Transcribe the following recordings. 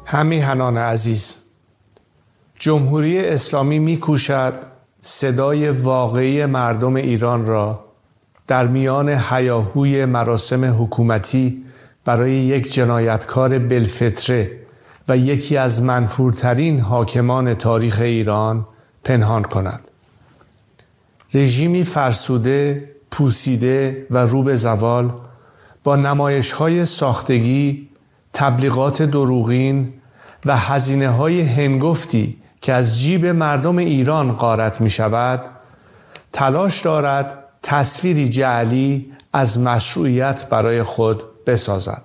همیهنان عزیز، جمهوری اسلامی می‌کوشد صدای واقعی مردم ایران را در میان هیاهوی مراسم حکومتی برای یک جنایتکار بالفطره و یکی از منفورترین حاکمان تاریخ ایران پنهان کند. رژیمی فرسوده، پوسیده و رو به زوال با نمایش‌های ساختگی، تبلیغات دروغین و هزینه‌های هنگفتی که از جیب مردم ایران غارت می‌شود، تلاش دارد تصویری جعلی از مشروعیت برای خود بسازد.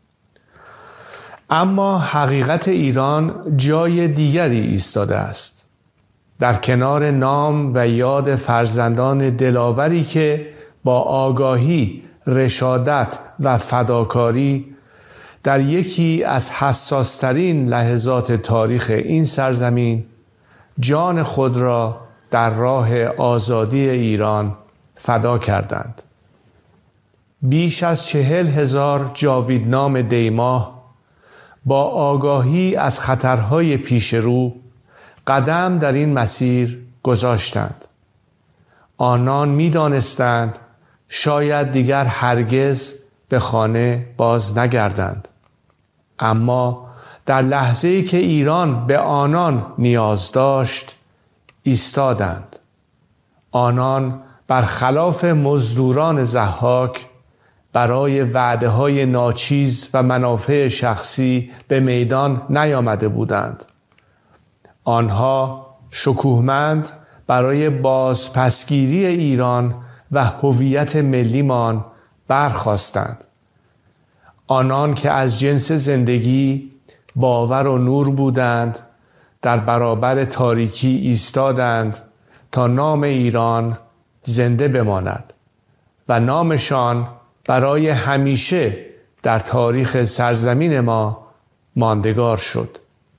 اما حقیقت ایران جای دیگری ایستاده است. در کنار نام و یاد فرزندان دلاوری که با آگاهی، رشادت و فداکاری در یکی از حساس‌ترین لحظات تاریخ این سرزمین جان خود را در راه آزادی ایران فدا کردند. بیش از 40,000 جاویدنام دیماه با آگاهی از خطرهای پیش رو قدم در این مسیر گذاشتند. آنان می‌دانستند شاید دیگر هرگز به خانه باز نگردند، اما در لحظه‌ای که ایران به آنان نیاز داشت ایستادند. آنان برخلاف مزدوران ضحاک برای وعده‌های ناچیز و منافع شخصی به میدان نیامده بودند. آنها شکوهمند برای بازپسگیری ایران و هویت ملیمان برخاستند. آنان که از جنس زندگی باور و نور بودند در برابر تاریکی ایستادند تا نام ایران زنده بماند و نامشان برای همیشه در تاریخ سرزمین ما ماندگار شد.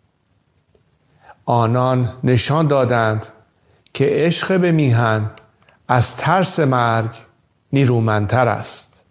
آنان نشان دادند که عشق به میهن از ترس مرگ نیرومندتر است.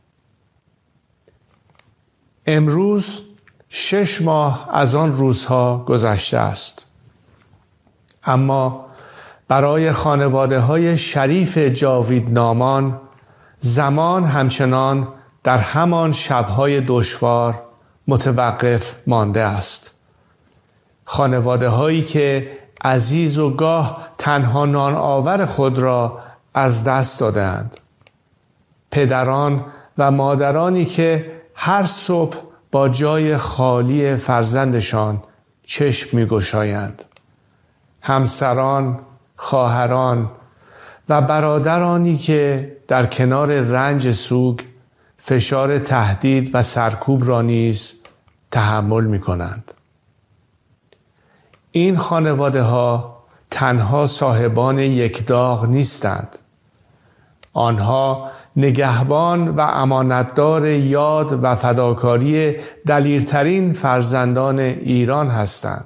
امروز 6 ماه از آن روزها گذشته است، اما برای خانواده‌های شریف جاویدنامان زمان همچنان در همان شب‌های دشوار متوقف مانده است. خانواده‌هایی که عزیز و گاه تنها نان آور خود را از دست دادند. پدران و مادرانی که هر صبح با جای خالی فرزندشان چشم می‌گشایند. همسران، خواهران و برادرانی که در کنار رنج سوگ فشار تهدید و سرکوب را نیز تحمل می‌کنند. این خانواده‌ها تنها صاحبان یک داغ نیستند. آنها نگهبان و امانتدار یاد و فداکاری دلیرترین فرزندان ایران هستند.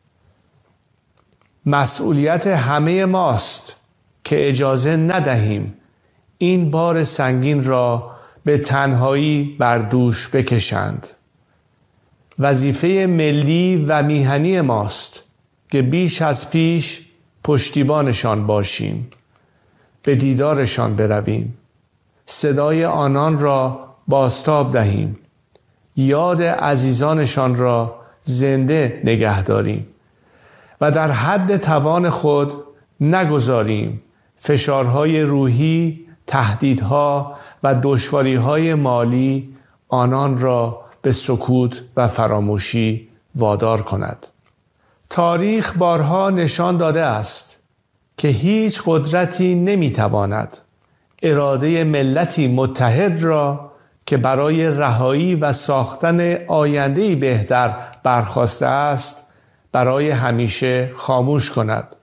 مسئولیت همه ماست که اجازه ندهیم این بار سنگین را به تنهایی بر دوش بکشند. وظیفه ملی و میهنی ماست که بیش از پیش پشتیبانشان باشیم، به دیدارشان برویم، صدای آنان را بازتاب دهیم، یاد عزیزانشان را زنده نگه داریم و در حد توان خود نگذاریم فشارهای روحی، تهدیدها و دشواریهای مالی آنان را به سکوت و فراموشی وادار کند. تاریخ بارها نشان داده است که هیچ قدرتی نمیتواند اراده ملتی متحد را که برای رهایی و ساختن آینده‌ای بهتر برخاسته است برای همیشه خاموش کند.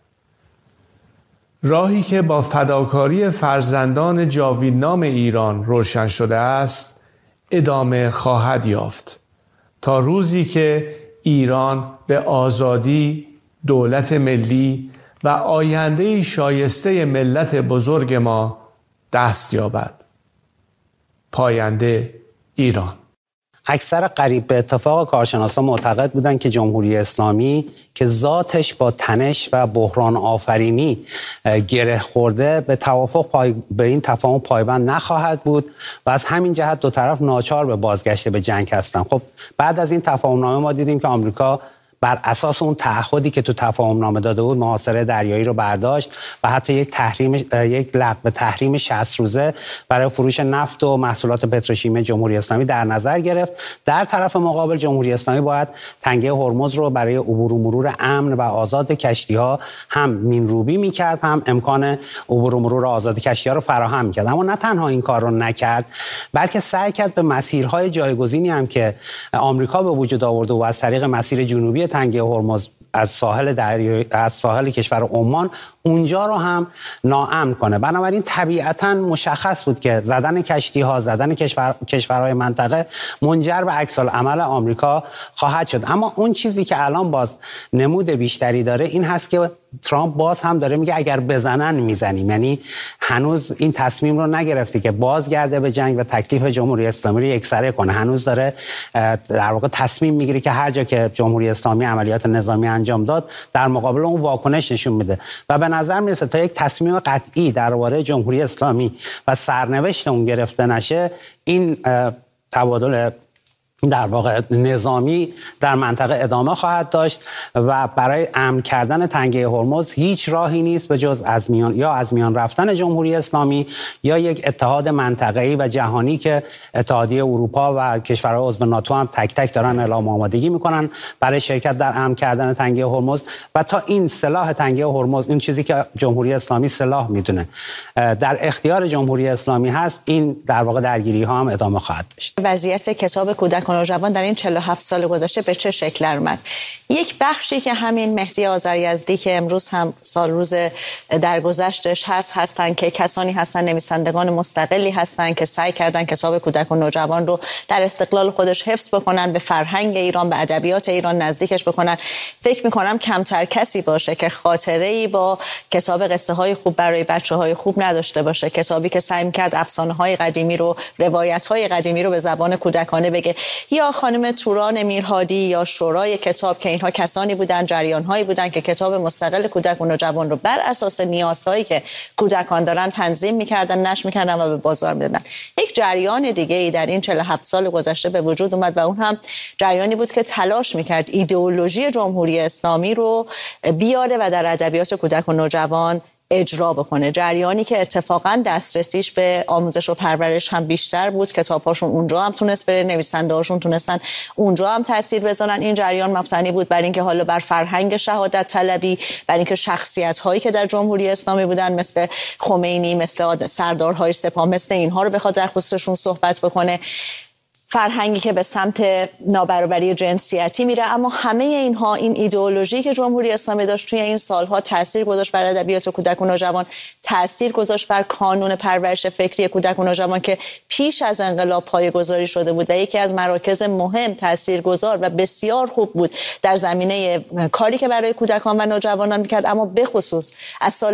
راهی که با فداکاری فرزندان جاویدنام ایران روشن شده است ادامه خواهد یافت تا روزی که ایران به آزادی، دولت ملی و آینده شایسته ملت بزرگ ما دست یابد. پاینده ایران. اکثر قریب به اتفاق کارشناسان معتقد بودن که جمهوری اسلامی که ذاتش با تنش و بحران آفرینی گره خورده به این تفاهم پایبند نخواهد بود و از همین جهت دو طرف ناچار به بازگشت به جنگ هستند. خب بعد از این تفاهمنامه ما دیدیم که آمریکا بر اساس اون تعهدی که تو تفاهمنامه داده بود محاصره دریایی رو برداشت و حتی یک لغو تحریم 60 روزه برای فروش نفت و محصولات پتروشیمی جمهوری اسلامی در نظر گرفت. در طرف مقابل جمهوری اسلامی باید تنگه هرمز رو برای عبور و مرور امن و آزاد کشتی‌ها هم مینروبی می‌کرد، هم امکان عبور و مرور آزاد کشتی‌ها رو فراهم می‌کرد. اما نه تنها این کار رو نکرد، بلکه سعی کرد به مسیرهای جایگزینی هم که آمریکا به وجود آورده و از طریق مسیر جنوبی تنگه هرمز از ساحل کشور عمان اونجا رو هم ناامن کنه. بنابراین طبیعتاً مشخص بود که زدن کشتی‌ها، زدن کشورهای منطقه منجر به عکس‌العمل آمریکا خواهد شد. اما اون چیزی که الان باز نمود بیشتری داره این هست که ترامپ باز هم داره میگه اگر بزنن میزنیم، یعنی هنوز این تصمیم رو نگرفته که بازگرده به جنگ و تکلیف جمهوری اسلامی رو یکسره کنه. هنوز داره در واقع تصمیم میگیره که هر جا که جمهوری اسلامی عملیات نظامی انجام داد در مقابل اون واکنش نشون میده و به نظر میرسه تا یک تصمیم قطعی درباره جمهوری اسلامی و سرنوشت اون گرفته نشه، این تبادل در واقع نظامی در منطقه ادامه خواهد داشت و برای امن کردن تنگه هرمز هیچ راهی نیست به جز از میان رفتن جمهوری اسلامی یا یک اتحاد منطقه‌ای و جهانی که اتحادیه اروپا و کشورهای عضو ناتو هم تک تک دارن اعلام آمادگی میکنن برای شرکت در امن کردن تنگه هرمز. و تا این سلاح تنگه هرمز، این چیزی که جمهوری اسلامی سلاح میدونه، در اختیار جمهوری اسلامی هست، این در واقع درگیری ها هم ادامه خواهد داشت. وضعیت کتاب کودکان و جوان در این 47 سال گذشته به چه شکل درآمد؟ یک بخشی که همین مهدی آذریزدی که امروز هم سال روز درگذشتش هستن که کسانی هستن، نویسندگان مستقلی هستن که سعی کردن کتاب کودک و نوجوان رو در استقلال خودش حفظ بکنن، به فرهنگ ایران، به ادبیات ایران نزدیکش بکنن. فکر می‌کنم کمتر کسی باشه که خاطره‌ای با کتاب قصه های خوب برای بچه‌های خوب نداشته باشه. کتابی که سعی می‌کرد افسانه‌های قدیمی رو، روایت‌های قدیمی رو به زبان کودکانه بگه. یا خانم توران میرهادی یا شورای کتاب که اینها کسانی بودن، جریان‌هایی بودن که کتاب مستقل کودک و نوجوان رو بر اساس نیازهایی که کودکان دارن تنظیم می‌کردن، نشر می‌کردن و به بازار می‌دادن. یک جریان دیگه‌ای در این 47 سال گذشته به وجود اومد و اون هم جریانی بود که تلاش می‌کرد ایدئولوژی جمهوری اسلامی رو بیاره و در ادبیات کودک و نوجوان اجرا بکنه. جریانی که اتفاقا دسترسیش به آموزش و پرورش هم بیشتر بود، کتاب‌هاشون اونجا هم تونست بره، نویسنده‌هاشون تونستن اونجا هم تاثیر بذارن. این جریان مبتنی بود بر اینکه حالا بر فرهنگ شهادت طلبی، بر اینکه شخصیت‌هایی که در جمهوری اسلامی بودن مثل خمینی، مثل سردارهای سپاه، مثل اینها رو بخواد در خصوصشون صحبت بکنه. فرهنگی که به سمت نابرابری جنسیتی میره. اما همه اینها، این ایدئولوژی که جمهوری اسلامی داشت توی این سالها تاثیر گذاشت بر ادبیات کودک و نوجوان، تاثیر گذاشت بر کانون پرورش فکری کودک و نوجوان که پیش از انقلاب پایه‌گذاری شده بود و یکی از مراکز مهم، تاثیرگذار و بسیار خوب بود در زمینه کاری که برای کودکان و نوجوانان میکرد. اما به خصوص از سال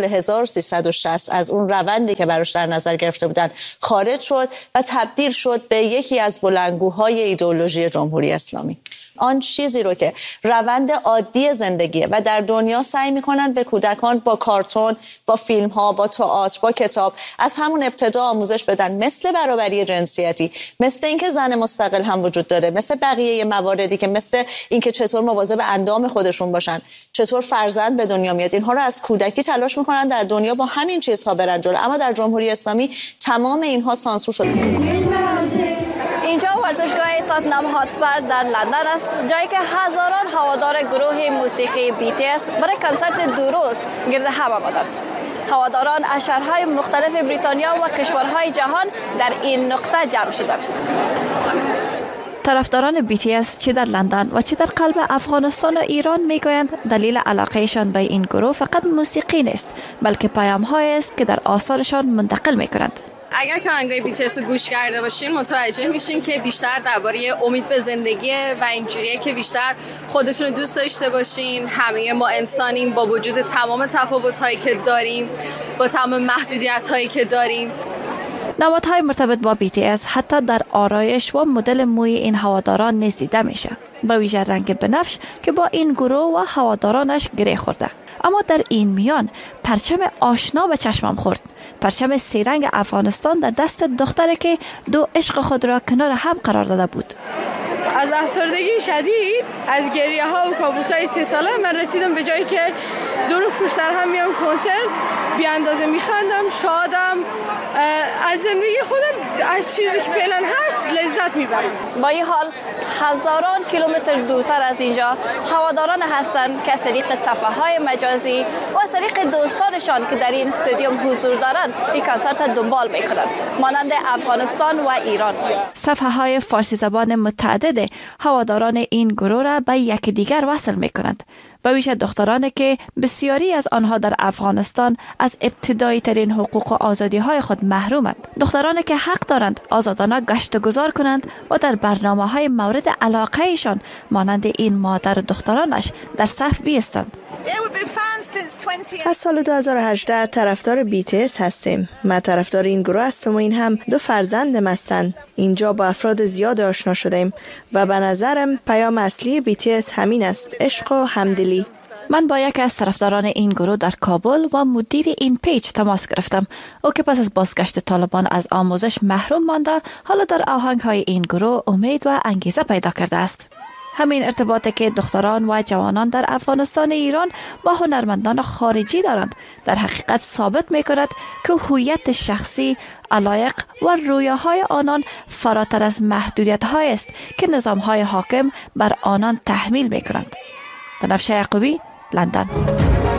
1360 از اون روندی که براش در نظر گرفته بودن خارج شد و تبدیل شد به یکی از بلندگوهای ایدئولوژی جمهوری اسلامی. آن چیزی رو که روند عادی زندگیه و در دنیا سعی میکنن به کودکان با کارتون، با فیلم ها، با تئاتر، با کتاب از همون ابتدا آموزش بدن، مثل برابری جنسیتی، مثل اینکه زن مستقل هم وجود داره، مثل بقیه مواردی که مثل اینکه چطور مواظب اندام خودشون باشن، چطور فرزند به دنیا میاد. اینها رو از کودکی تلاش میکنن در دنیا با همین چیزها برن جلو. اما در جمهوری اسلامی تمام اینها سانسور شده. اینجا ورزشگاه تاتنام هاتسپر در لندن است، جایی که هزاران هوادار گروه موسیقی BTS برای کنسرت 2 روز گرد هم آمدند. هواداران از شهرهای مختلف بریتانیا و کشورهای جهان در این نقطه جمع شدند. طرفداران BTS چه در لندن و چه در قلب افغانستان و ایران میگویند دلیل علاقهشان به این گروه فقط موسیقی نیست، بلکه پیام‌هایی است که در آثارشان منتقل میکنند. اگر که آهنگای BTS رو گوش کرده باشین متوجه میشین که بیشتر درباره امید به زندگی و اینجوریه که بیشتر خودتون رو دوست داشته باشین. همه ما انسانیم با وجود تمام تفاوت‌هایی که داریم، با تمام محدودیت‌هایی که داریم. نمادهای مرتبط با BTS حتی در آرایش و مدل موی این هواداران نیز دیده میشه، با ویژه رنگ بنفش که با این گروه و هوادارانش گره خورده. اما در این میان پرچم آشنا به چشمم خورد، پرچم سیرنگ افغانستان در دست دختری که دو عشق خود را کنار هم قرار داده بود. از افسردگی شدید، از گریه ها و کابوس های 3 ساله من رسیدم به جایی که 2 روز پشت سر هم میام کنسرت، بی اندازه میخندم، شادم، از زندگی خودم، از چیزی که فعلا هست لذت میبرم. با این حال هزاران کیلومتر دورتر از اینجا هواداران هستند که از طریق صفحه‌های مجازی و از طریق دوستانشان که در این استادیوم حضور دارند این کنسرت دنبال میکنند، مانند افغانستان و ایران. صفحه‌های فارسی زبان متعدد هواداران این گروه را به یکدیگر وصل میکنند، به ویژه دخترانی که بسیاری از آنها در افغانستان از ابتدایی ترین حقوق و آزادی های خود محرومند. دخترانی که حق دارند آزادانه گشت و گذار کنند و در برنامه های مورد علاقه ایشان مانند این مادر و دخترانش در صف بیستند. از سال 2018 طرفدار BTS هستیم. من طرفدار این گروه هستم و این هم 2 فرزندم هستند. اینجا با افراد زیاد آشنا شدیم و به نظرم پیام اصلی BTS همین است: عشق و همدلی. من با یکی از طرفداران این گروه در کابل و مدیر این پیج تماس گرفتم. او که پس از بازگشت طالبان از آموزش محروم مانده، حالا در آهنگ‌های این گروه امید و انگیزه پیدا کرده است. همین ارتباطی که دختران و جوانان در افغانستان ایران با هنرمندان خارجی دارند در حقیقت ثابت می‌کند که هویت شخصی، علایق و رویاهای آنان فراتر از محدودیت‌هایی است که نظام‌های حاکم بر آنان تحمیل می‌کنند. بنفشه یعقوبی، لندن.